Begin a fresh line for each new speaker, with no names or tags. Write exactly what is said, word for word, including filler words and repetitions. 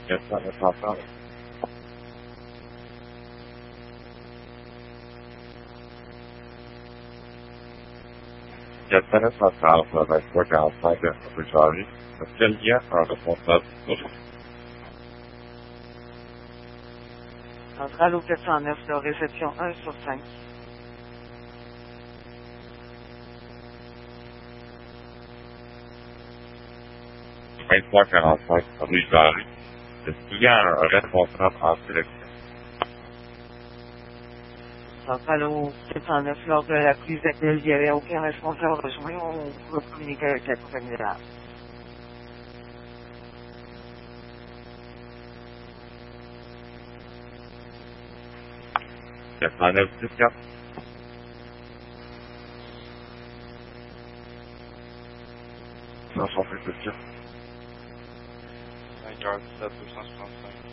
quatre-vingt-neuf central. quatre-vingt-neuf central, vingt-trois quarante-cinq, rue Charlie. Quel lien un responsable pour
Centrale au quatre cent neuf, de réception un sur cinq.
vingt-trois quarante-cinq, rue Charlie. Est-ce qu'il y a un responsable en sélection?
Centrale au quatre cent neuf, lors de la prise d'accueil, il n'y avait aucun responsable rejoint. On va communiquer avec la compagnie de l'air.
quatre-vingt-neuf dix-quatre. soixante-dix-sept.
cinq heures dix-sept, deux cent soixante-cinq.